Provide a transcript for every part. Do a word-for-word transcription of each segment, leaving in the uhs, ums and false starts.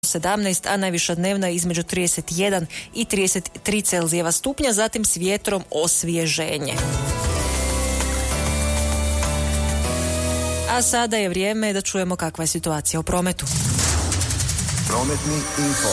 sedamnaest, a najviša dnevna između trideset jedan i trideset tri Celzijeva stupnja, zatim s vjetrom osvježenje. A sada je vrijeme da čujemo kakva je situacija u prometu. Prometni info.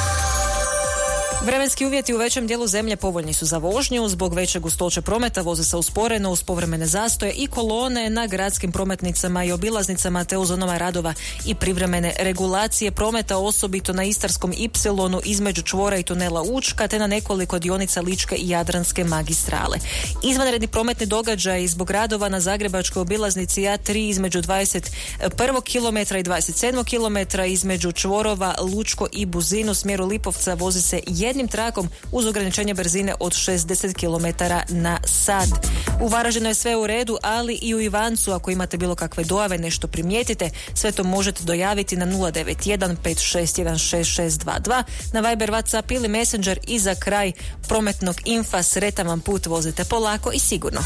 Vremenski uvjeti u većem dijelu zemlje povoljni su za vožnju. Zbog veće gustoće prometa voze se usporeno uz povremene zastoje i kolone na gradskim prometnicama i obilaznicama te u zonama radova i privremene regulacije prometa, osobito na Istarskom ipsilonu između čvora i tunela Učka te na nekoliko dionica Ličke i Jadranske magistrale. Izvanredni prometni događaj zbog radova na zagrebačkoj obilaznici A tri između dvadeset prvog kilometra i dvadeset sedmog kilometra između čvorova Lučko i Buzin u smjeru Lipovca vozi se jednim trakom uz ograničenje brzine od šezdeset kilometara na sat. U Varaždinu je sve u redu, ali i u Ivancu ako imate bilo kakve dojave, nešto primijetite, sve to možete dojaviti na nula devet jedan pet šest jedan šest šest dva dva, na Viber, WhatsApp ili Messenger. I za kraj prometnog infa, sretan vam put, vozite polako i sigurno.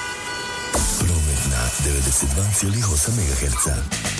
Prometna devedeset dva zarez osam megaherca.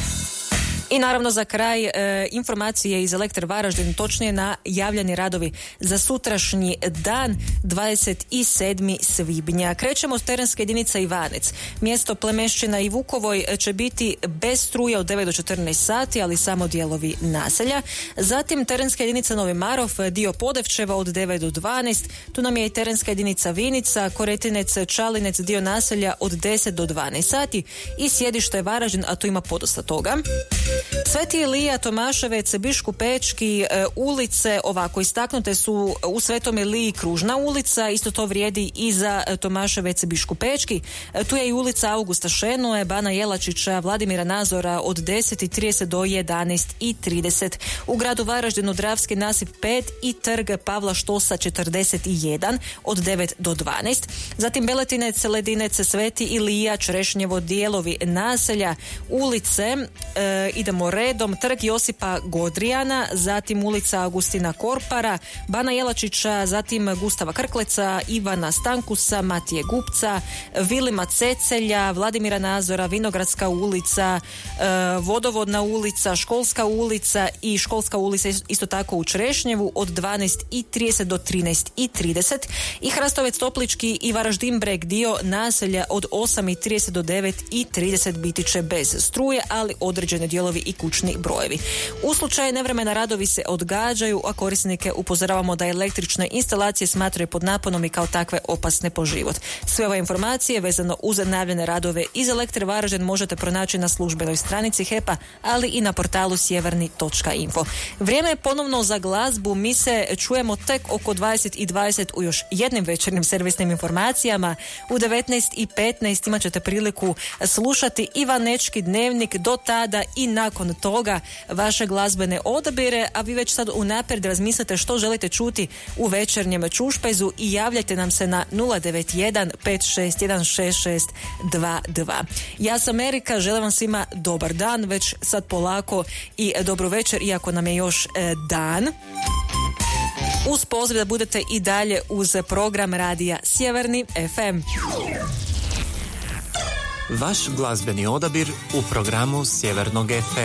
I naravno za kraj e, informacije iz Elektre Varaždin, točnije na javljani radovi za sutrašnji dan dvadeset sedmog svibnja. Krećemo od terenske jedinice Ivanec. Mjesto Plemešćina i Vukovoj će biti bez struje od devet do četrnaest sati, ali samo dijelovi naselja. Zatim terenska jedinica Novi Marof, dio Podevčeva od devet do dvanaest. Tu nam je i terenska jedinica Vinica, Koretinec, Čalinec, dio naselja od deset do dvanaest sati. I sjedište je Varaždin, a tu ima podosta toga. Sveti Ilija, Tomaševec, Biškupečki, e, ulice ovako istaknute su u Svetom Iliji Kružna ulica, isto to vrijedi i za e, Tomaševec, Biškupečki. E, tu je i ulica Augusta Šenoe, Bana Jelačića, Vladimira Nazora od deset i trideset do jedanaest i trideset. U gradu Varaždinu Dravski nasip pet i Trg Pavla Štosa četrdeset jedan od devet do dvanaest. Zatim Beletinec, Ledinec, Sveti Ilija, Čerešnjevo, dijelovi naselja, ulice, e, idemo redom, Trg Josipa Godrijana, zatim ulica Augustina Korpara, Bana Jelačića, zatim Gustava Krkleca, Ivana Stankusa, Matije Gupca, Vilima Cecelja, Vladimira Nazora, Vinogradska ulica, e, Vodovodna ulica, Školska ulica i Školska ulica isto tako u Čerešnjevu od dvanaest i trideset do trinaest i trideset. I Hrastovec Toplički i Varaždin Breg, dio naselja od osam i trideset do devet i trideset biti će bez struje, ali određene dijelovi i kućni brojevi. U slučaju nevremena radovi se odgađaju, a korisnike upozoravamo da električne instalacije smatraju pod naponom i kao takve opasne po život. Sve ove informacije vezano uz najavljene radove iz Elektre Varaždin možete pronaći na službenoj stranici H E P-a, ali i na portalu sjeverni točka info. Vrijeme je ponovno za glazbu. Mi se čujemo tek oko dvadeset i dvadeset u još jednim večernjim servisnim informacijama. U devetnaest i petnaest imat ćete priliku slušati Ivanečki dnevnik, do tada i nakon toga vaše glazbene odabire, a vi već sad unaprijed razmislite što želite čuti u večernjem čušpezu i javljajte nam se na nula devet jedan pet šest jedan šest šest dva dva. Ja sam Erika, želim vam svima dobar dan, već sad polako i dobru večer, iako nam je još e, dan. Uz poziv da budete i dalje uz program radija Sjeverni F M. Vaš glazbeni odabir u programu Sjevernog F M.